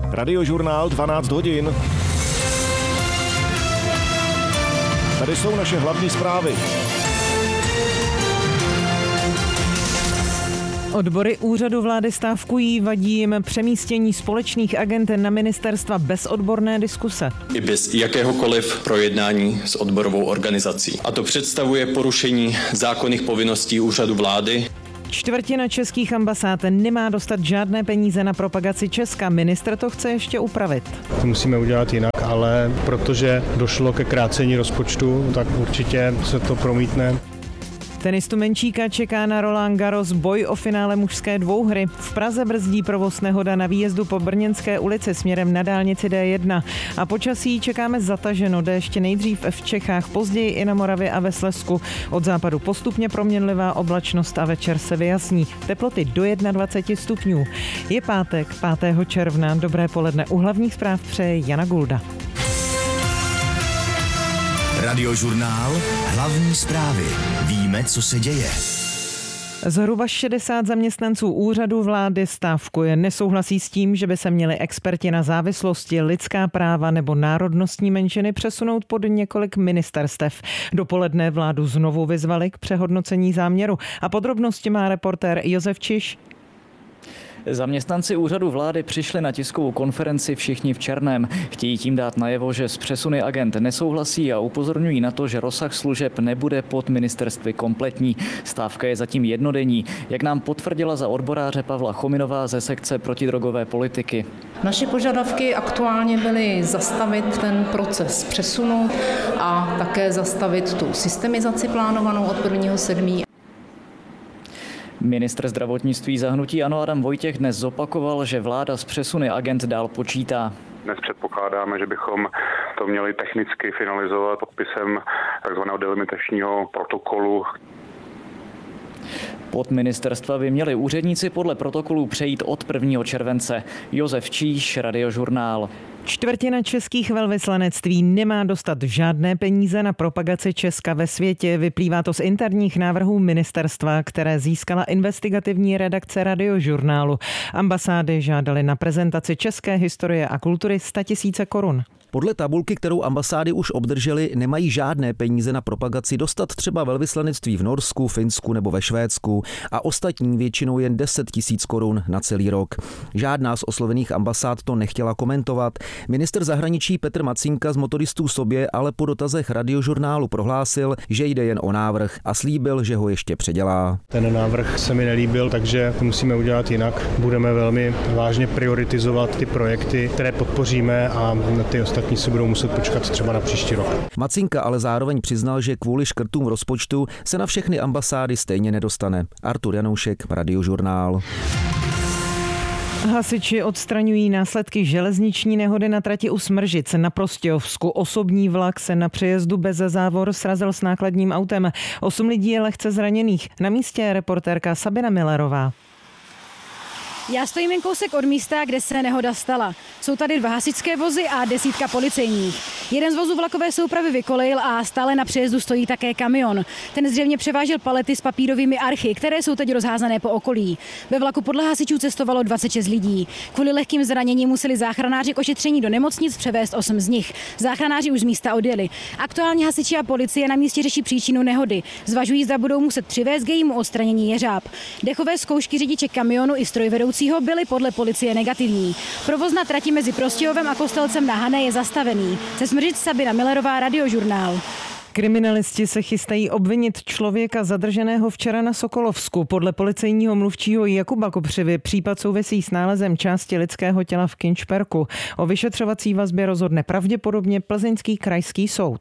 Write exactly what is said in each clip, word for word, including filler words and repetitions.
Radiožurnál dvanáct hodin. Tady jsou naše hlavní zprávy. Odbory úřadu vlády stávkují, vadí jim přemístění společných agent na ministerstva bez odborné diskuse. I bez jakéhokoliv projednání s odborovou organizací. A to představuje porušení zákonných povinností úřadu vlády. Čtvrtina českých ambasád nemá dostat žádné peníze na propagaci Česka. Ministr to chce ještě upravit. To musíme udělat jinak, ale protože došlo ke krácení rozpočtu, tak určitě se to promítne. Tenistu Menčíka čeká na Roland Garros boj o finále mužské dvouhry. V Praze brzdí provoz nehoda na výjezdu po Brněnské ulici směrem na dálnici D jedna. A počasí čekáme zataženo, déšť nejdřív v Čechách, později i na Moravě a ve Slezsku. Od západu postupně proměnlivá oblačnost a večer se vyjasní. Teploty do dvacet jedna stupňů. Je pátek, pátého června. Dobré poledne. U hlavních zpráv přeje Jana Gulda. Radiožurnál, hlavní zprávy. Víme, co se děje. Zhruba šedesát zaměstnanců úřadu vlády stávkuje. Nesouhlasí s tím, že by se měli experti na závislosti, lidská práva nebo národnostní menšiny přesunout pod několik ministerstev. Dopoledne vládu znovu vyzvali k přehodnocení záměru. A podrobnosti má reportér Josef Čiš. Zaměstnanci úřadu vlády přišli na tiskovou konferenci všichni v černém. Chtějí tím dát najevo, že s přesuny agent nesouhlasí a upozorňují na to, že rozsah služeb nebude pod ministerstvy kompletní. Stávka je zatím jednodenní, jak nám potvrdila za odboráře Pavla Chominová ze sekce protidrogové politiky. Naše požadavky aktuálně byly zastavit ten proces přesunu a také zastavit tu systemizaci plánovanou od prvního sedmého Ministr zdravotnictví za hnutí ANO Adam Vojtěch dnes zopakoval, že vláda s přesuny agent dál počítá. Dnes předpokládáme, že bychom to měli technicky finalizovat podpisem takzvaného delimitačního protokolu. Pod ministerstva by měli úředníci podle protokolu přejít od prvního července. Josef Číš, Radiožurnál. Čtvrtina českých velvyslanectví nemá dostat žádné peníze na propagaci Česka ve světě. Vyplývá to z interních návrhů ministerstva, které získala investigativní redakce Radiožurnálu. Ambasády žádaly na prezentaci české historie a kultury sto tisíc korun. Podle tabulky, kterou ambasády už obdržely, nemají žádné peníze na propagaci dostat třeba velvyslanectví v Norsku, Finsku nebo ve Švédsku a ostatní většinou jen deset tisíc korun na celý rok. Žádná z oslovených ambasád to nechtěla komentovat. Ministr zahraničí Petr Macínka z Motoristů sobě ale po dotazech Radiožurnálu prohlásil, že jde jen o návrh a slíbil, že ho ještě předělá. Ten návrh se mi nelíbil, takže to musíme udělat jinak. Budeme velmi vážně prioritizovat ty projekty, které podpoříme a ty ostatní si budou muset počkat třeba na příští rok. Macínka ale zároveň přiznal, že kvůli škrtům v rozpočtu se na všechny ambasády stejně nedostane. Artur Janoušek, Radiožurnál. Hasiči odstraňují následky železniční nehody na trati u Smržic na Prostějovsku. Osobní vlak se na přejezdu bez závor srazil s nákladním autem. Osm lidí je lehce zraněných. Na místě je reportérka Sabina Millerová. Já stojím jen kousek od místa, kde se nehoda stala. Jsou tady dva hasičské vozy a desítka policejních. Jeden z vozů vlakové soupravy vykolejil a stále na přejezdu stojí také kamion. Ten zřejmě převážel palety s papírovými archy, které jsou teď rozházané po okolí. Ve vlaku podle hasičů cestovalo dvacet šest lidí. Kvůli lehkým zraněním museli záchranáři k ošetření do nemocnic převést osm z nich. Záchranáři už z místa odjeli. Aktuálně hasiči a policie na místě řeší příčinu nehody. Zvažují, zda budou muset přivést k jejímu odstranění jeřáb. Dechové zkoušky řidiče kamionu i strojvedoucí byly podle policie negativní. Provoz na trati mezi Prostějovem a Kostelcem na Hané je zastavený. Ze Smržic Sabina Millerová, Radiožurnál. Kriminalisti se chystají obvinit člověka zadrženého včera na Sokolovsku. Podle policejního mluvčího Jakuba Kopřivy případ souvisí s nálezem části lidského těla v Kinčperku. O vyšetřovací vazbě rozhodne pravděpodobně Plzeňský krajský soud.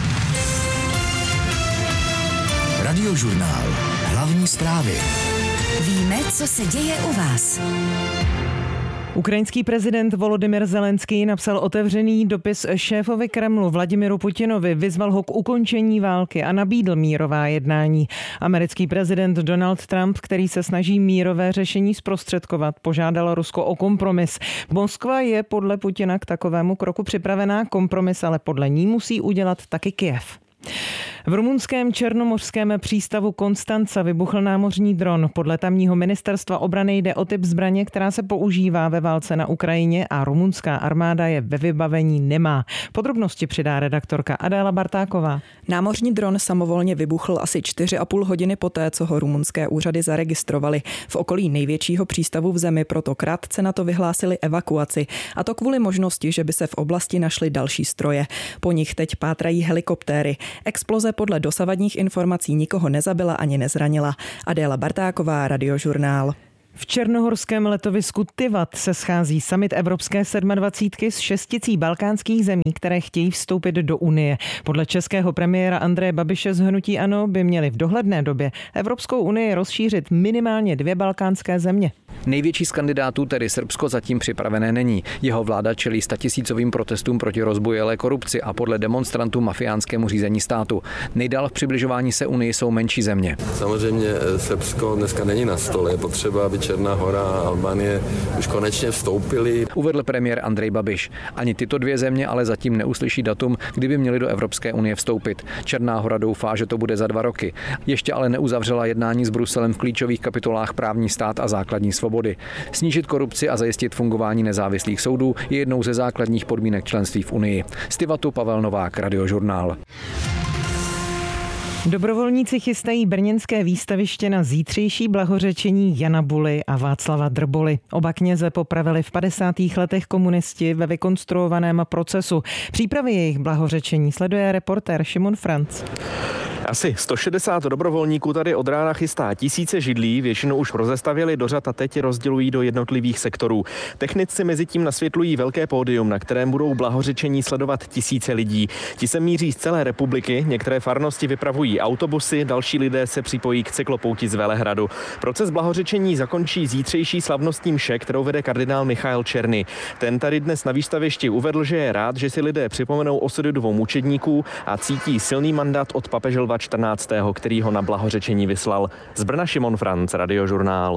Radiožurnál. Hlavní zprávy. Víme, co se děje u vás. Ukrajinský prezident Volodymyr Zelenský napsal otevřený dopis šéfovi Kremlu Vladimiru Putinovi, vyzval ho k ukončení války a nabídl mírová jednání. Americký prezident Donald Trump, který se snaží mírové řešení zprostředkovat, požádal Rusko o kompromis. Moskva je podle Putina k takovému kroku připravená, kompromis ale podle ní musí udělat taky Kyjev. V rumunském černomořském přístavu Konstanca vybuchl námořní dron. Podle tamního ministerstva obrany jde o typ zbraně, která se používá ve válce na Ukrajině a rumunská armáda je ve vybavení nemá. Podrobnosti přidá redaktorka Adéla Bartáková. Námořní dron samovolně vybuchl asi čtyři a půl hodiny poté, co ho rumunské úřady zaregistrovali. V okolí největšího přístavu v zemi proto krátce na to vyhlásili evakuaci. A to kvůli možnosti, že by se v oblasti našly další stroje. Po nich teď pátrají helikoptéry. Exploze podle dosavadních informací nikoho nezabila ani nezranila. Adéla Bartáková, Radiožurnál. V černohorském letovisku Tivat se schází summit Evropské sedmadvacítky s šesticí balkánských zemí, které chtějí vstoupit do Unie. Podle českého premiéra Andreje Babiše z hnutí ANO by měly v dohledné době Evropskou unii rozšířit minimálně dvě balkánské země. Největší z kandidátů, tedy Srbsko, zatím připravené není. Jeho vláda čelí statisícovým protestům proti rozbujelé korupci a podle demonstrantů mafiánskému řízení státu. Nejdál v přibližování se Unii jsou menší země. Samozřejmě Srbsko dneska není na stole, je potřeba, aby Černá Hora a Albánie už konečně vstoupili. Uvedl premiér Andrej Babiš. Ani tyto dvě země ale zatím neuslyší datum, kdy by měly do Evropské unie vstoupit. Černá Hora doufá, že to bude za dva roky. Ještě ale neuzavřela jednání s Bruselem v klíčových kapitolách právní stát a základní svobody. Snížit korupci a zajistit fungování nezávislých soudů je jednou ze základních podmínek členství v Unii. Z Tivatu Pavel Novák, Radiožurnál. Dobrovolníci chystají brněnské výstaviště na zítřejší blahořečení Jana Buly a Václava Drboly. Oba kněze popravili v padesátých letech komunisti ve vykonstruovaném procesu. Přípravy jejich blahořečení sleduje reportér Šimon Franc. Asi sto šedesát dobrovolníků tady od rána chystá tisíce židlí, většinu už rozestavěli do řad a teď rozdělují do jednotlivých sektorů. Technici mezi tím nasvětlují velké pódium, na kterém budou blahořečení sledovat tisíce lidí. Ti se míří z celé republiky, některé farnosti vypravují autobusy, další lidé se připojí k cyklopouti z Velehradu. Proces blahořečení zakončí zítřejší slavnostní mše, kterou vede kardinál Michael Černý. Ten tady dnes na výstavišti uvedl, že je rád, že si lidé připomenou osudy dvou mučedníků a cítí silný mandát od papeže Lva čtrnáctého, který ho na blahořečení vyslal. Z Brna Šimon Franc, Radiožurnál.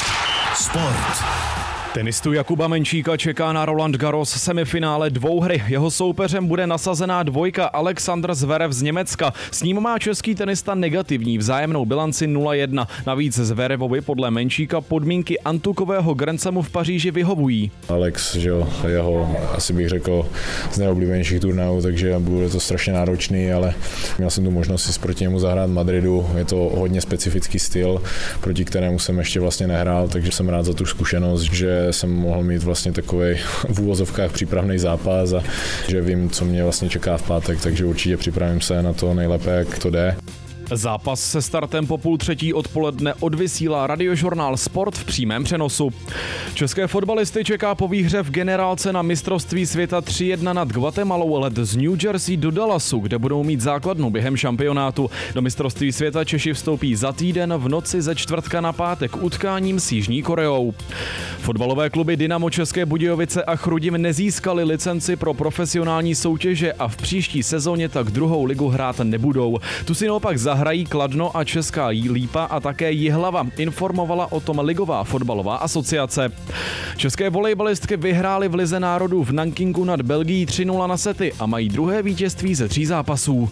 Sport. Tenistu Jakuba Menčíka čeká na Roland Garros semifinále dvouhry. Jeho soupeřem bude nasazená dvojka Alexander Zverev z Německa. S ním má český tenista negativní vzájemnou bilanci nula jedna. Navíc Zverevovi podle Menčíka podmínky antukového Grand Slamu v Paříži vyhovují. Alex, že jo, jeho asi bych řekl z nejoblíbenějších turnajů, takže bude to strašně náročný, ale měl jsem tu možnost si proti němu zahrát v Madridu. Je to hodně specifický styl, proti kterému jsem ještě vlastně nehrál, takže jsem rád za tu zkušenost, že jsem mohl mít vlastně takovej v úvozovkách přípravný zápas a že vím, co mě vlastně čeká v pátek, takže určitě připravím se na to nejlépe, jak to jde. Zápas se startem po půl třetí odpoledne odvysílá Radiožurnál Sport v přímém přenosu. České fotbalisty čeká po výhře v generálce na mistrovství světa tři jedna nad Guatemalou let z New Jersey do Dallasu, kde budou mít základnu během šampionátu. Do mistrovství světa Češi vstoupí za týden v noci ze čtvrtka na pátek utkáním s Jižní Koreou. Fotbalové kluby Dynamo České Budějovice a Chrudim nezískali licenci pro profesionální soutěže a v příští sezóně tak druhou ligu hrát nebudou. Tu si naopak zahrají Kladno a Česká Lípa a také Jihlava, informovala o tom Ligová fotbalová asociace. České volejbalistky vyhrály v Lize národů v Nankingu nad Belgií tři nula na sety a mají druhé vítězství ze tří zápasů.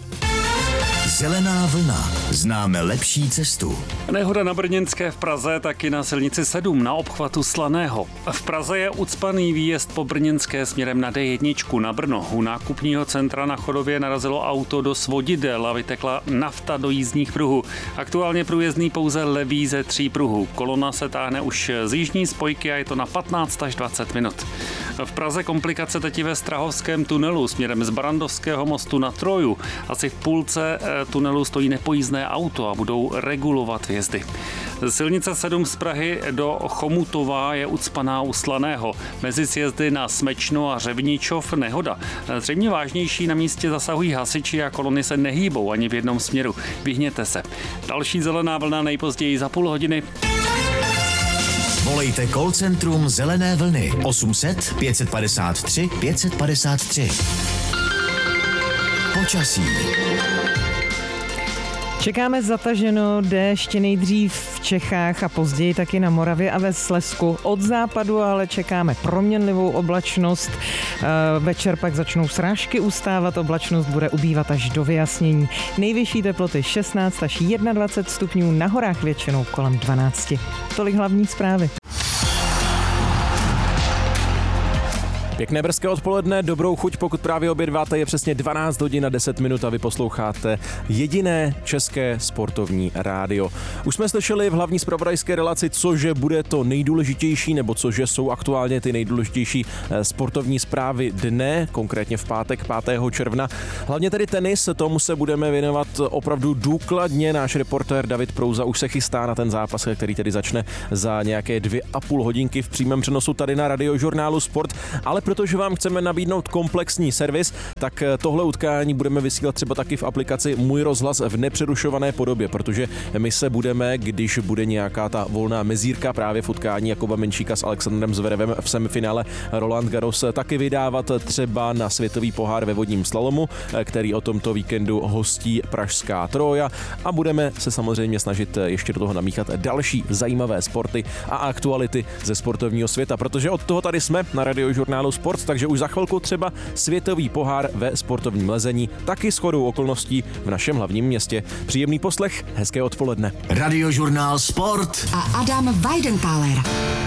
Zelená vlna. Známe lepší cestu. Nehoda na Brněnské v Praze, taky na silnici sedm na obchvatu Slaného. V Praze je ucpaný výjezd po Brněnské směrem na D jedna na Brno. U nákupního centra na Chodově narazilo auto do svodidel a vytekla nafta do jízdních pruhů. Aktuálně průjezdný pouze levý ze tří pruhů. Kolona se táhne už z jižní spojky a je to na patnáct až dvacet minut. V Praze komplikace teď ve Strahovském tunelu směrem z Barandovského mostu na Troju. Asi v půlce tunelu stojí nepojízdné auto a budou regulovat vjezdy. Silnice sedm z Prahy do Chomutova je ucpaná u Slaného. Mezi sjezdy na Smečno a Řevničov nehoda. Zřejmě vážnější, na místě zasahují hasiči a kolony se nehýbou ani v jednom směru. Vyhněte se. Další zelená vlna nejpozději za půl hodiny. Volejte call centrum Zelené vlny osm set pět padesát tři pět padesát tři. Počasí. Čekáme zataženo déšť nejdřív v Čechách a později taky na Moravě a ve Slezsku. Od západu ale čekáme proměnlivou oblačnost. Večer pak začnou srážky ustávat, oblačnost bude ubývat až do vyjasnění. Nejvyšší teploty šestnáct až dvacet jedna stupňů, na horách většinou kolem dvanáct. Tolik hlavní zprávy. Pěkné brzké odpoledne, dobrou chuť, pokud právě obědváte, je přesně dvanáct hodin a deset minut a vy posloucháte jediné české sportovní rádio. Už jsme slyšeli v hlavní zpravodajské relaci, cože bude to nejdůležitější, nebo cože jsou aktuálně ty nejdůležitější sportovní zprávy dne, konkrétně v pátek pátého června. Hlavně tedy tenis, tomu se budeme věnovat opravdu důkladně. Náš reportér David Prouza už se chystá na ten zápas, který tedy začne za nějaké dvě a půl hodinky v přímém přenosu tady na Radiožurnálu Sport, ale protože vám chceme nabídnout komplexní servis, tak tohle utkání budeme vysílat třeba taky v aplikaci Můj rozhlas v nepřerušované podobě, protože my se budeme, když bude nějaká ta volná mezírka právě v utkání Jakuba Menčíka s Alexandrem Zverevem v semifinále Roland Garros, taky vydávat třeba na světový pohár ve vodním slalomu, který o tomto víkendu hostí pražská Troja, a budeme se samozřejmě snažit ještě do toho namíchat další zajímavé sporty a aktuality ze sportovního světa, protože od toho tady jsme na Radiožurnálu Sport, takže už za chvilku třeba světový pohár ve sportovním lezení, taky shodou okolností v našem hlavním městě. Příjemný poslech, hezké odpoledne. Radiožurnál Sport a Adam Weidenthaler.